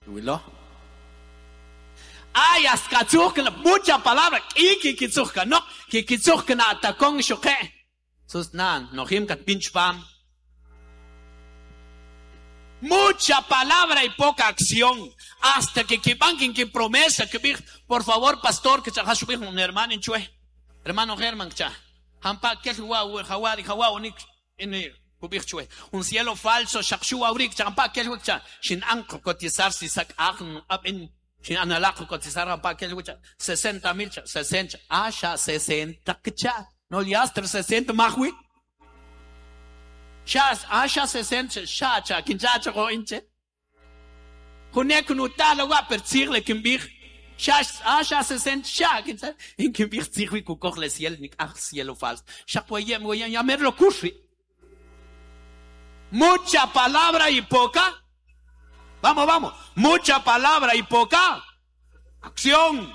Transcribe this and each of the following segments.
Ay, hasta mucha palabra. Kikitsuka, no. Kikitsuka na atacón shoke. Sus nan, no him kat pinch pam. Mucha palabra y poca acción. Hasta que banquen que promesa que por favor, pastor, que chaja subir un hermano en chue. Hermano Germán, cha. Hampa que hawari unik en kubir chue. Un cielo falso, shakshu aurik, champa que cha. Shin anko cotizar si sak agn up in. Shin analaco cotizar hampa que 60,000, 60. Asha 60 cha. No liastre 60 mahwi. Asha 60 cha kinjacha go inche. Hunek nutala wa per tirle kimbir. Asha 60 kinja. In kimbir tirwi ku le ciel nik cielo falso. Chapoyem voy a llamarlo kushi. Mucha palabra y poca. Vamos. Mucha palabra y poca acción.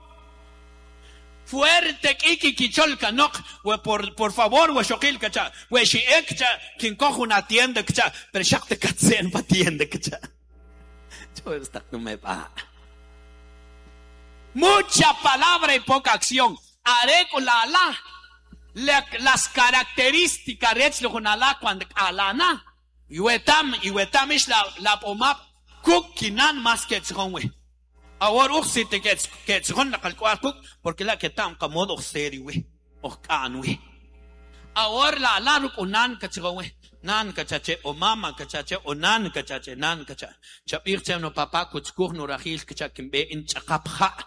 Fuerte kicholka no, por favor, we shokil kacha, we shi ekcha, quien coge una tienda kacha, pero shakte katsen pa tienda kacha. Yo esta no me va. Mucha palabra y poca acción. Haré con la ala las características rechlo con ala cuando alana. Yuetam es la pomap kukinan más que tzonwe. Ahora si te que tzon la calcuar porque la que tan camodo serio o canwe. Ahora la ala unan que tzonwe. Nan kachache o mama kachache o nan kachache nan kacha. Chapir no papá kutskur no rahil kachakimbe in chakapha.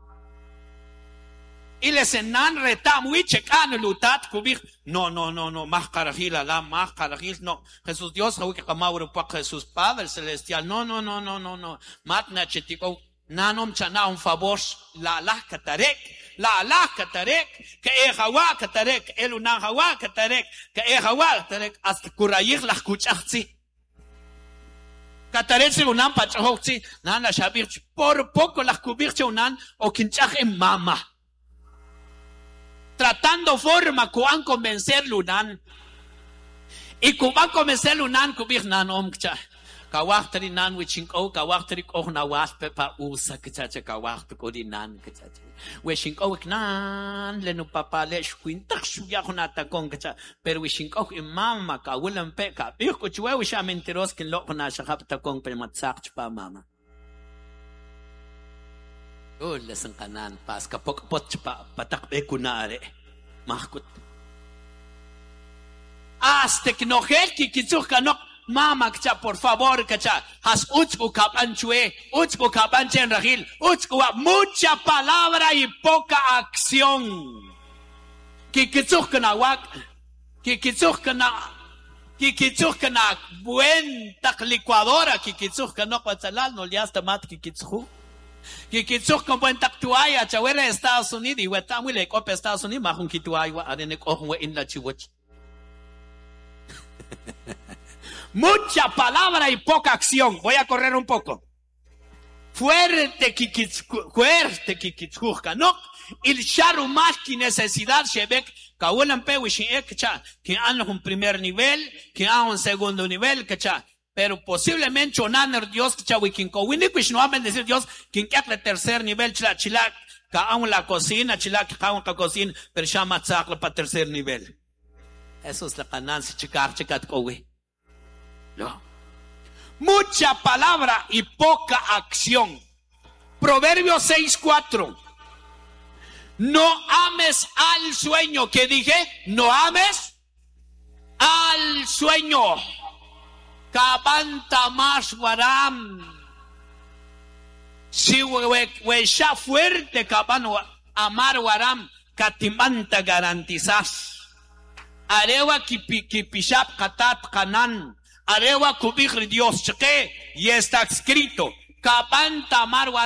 Y les enan retam wichekan lutat kubir. No, más carajil ala, más carajil, no. Jesús Dios, que kamauro pa Jesús Padre Celestial. No. Matna chetiko, nanom chana un favor, la katarek, que hawa katarek, el unan hawa katarek, que hawa katarek, hasta kurayir la kuchachzi. Katarek se unan pachahochi, nana shabir, por poco la kubirche unan, o kinchach en mama. Tratando forma kuan convencer lunan. Y kuban convencer lunan kubir nan omcha. Kawachtri nan wichinko, kawachtri ko na waspe pa usa kachacha kawacht ko dinan kachacha. Wishinko nan lenu papale shquinta shuya konata kon kacha. Pero wishinko imama ka wulan peka. Birko chwe wisha mentiros kin lo na shakapta kon pe matsak pa mama. Lesson kanan pas kapok pot pa patakbe kunare mahkut hasta que no ki kitsuka no mama kacha por favor kacha has utsku kapanchue utsku kapanchen ragil utsku mucha palabra y poca acción ki kitsuka na wak ki kitsuka na buen licuadora ki kitsuka no patsalal no liasta mat ki kitsu Kikitsuk con buen tactuaya, chawera de Estados Unidos, y wetamu le cope Estados Unidos, mahun kituaya, adene kohwe in la chihuach. Mucha palabra y poca acción. Voy a correr un poco. Fuerte kikitskuka, no, il sharu más que necesidad, shebek, kaulan pe wishiek, cha, que han un primer nivel, que han un segundo nivel, cha. Pero posiblemente onaner Dios que chawikinko winiquish no hablen decir Dios quien que el tercer nivel chila ka aun la cocina chila ka aun la cocina pero chama tsakla para tercer nivel. Eso es la ganancia chikat kowe. No. Mucha palabra y poca acción. Proverbios 6:4. No ames al sueño, que dije, no ames al sueño. Cabanta más waram. Si huesha fuerte cabano amar waram, katimanta garantizas. Arewa kipishap katat kanan. Arewa kubir Dios cheque y está escrito. Cabanta amar waram.